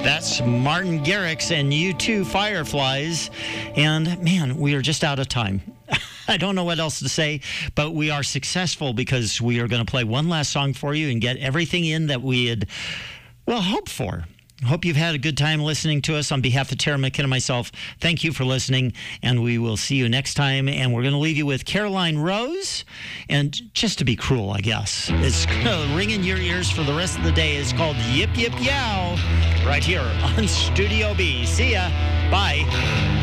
That's Martin Garrix and U2 Fireflies. And man, we are just out of time. I don't know what else to say, but we are successful because we are going to play one last song for you and get everything in that we had, well, hoped for. Hope you've had a good time listening to us. On behalf of Tara McKinnon and myself, thank you for listening, and we will see you next time. And we're going to leave you with Caroline Rose. And just to be cruel, I guess, it's going to ring in your ears for the rest of the day. It's called Yip Yip Yow, right here on Studio B. See ya. Bye.